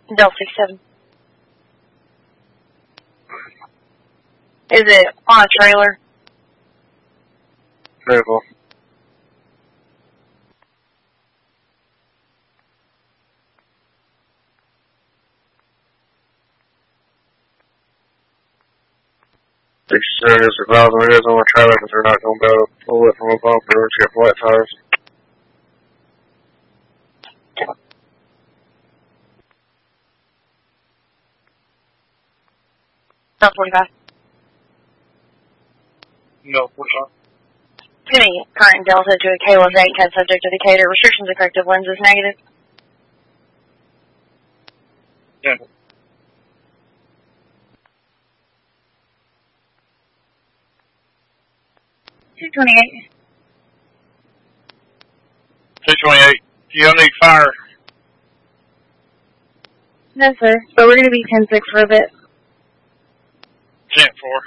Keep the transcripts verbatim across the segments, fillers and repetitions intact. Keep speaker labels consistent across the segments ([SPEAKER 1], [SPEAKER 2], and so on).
[SPEAKER 1] Delta sixty-seven. Is it on a trailer?
[SPEAKER 2] Vehicle. sixty-seven is advising it is on a trailer because they're not going to be able to pull it from a bumper. It's got flat tires.
[SPEAKER 1] Delta forty-five.
[SPEAKER 2] No, forty-five.
[SPEAKER 1] Penny, current Delta to a K one eight, test subject to Decatur. Restrictions of corrective lenses negative.
[SPEAKER 2] Yeah.
[SPEAKER 1] two twenty-eight.
[SPEAKER 2] two twenty-eight. Do you need fire?
[SPEAKER 1] No, sir. But we're going to be ten six for a bit.
[SPEAKER 2] ten four.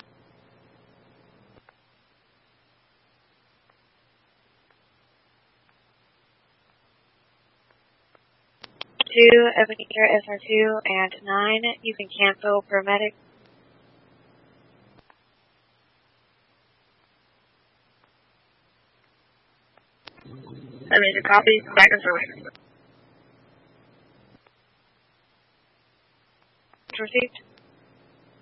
[SPEAKER 1] two, Ebenezer S R two, and nine. You can cancel paramedic. Ebenezer copy. Back and forth. Received.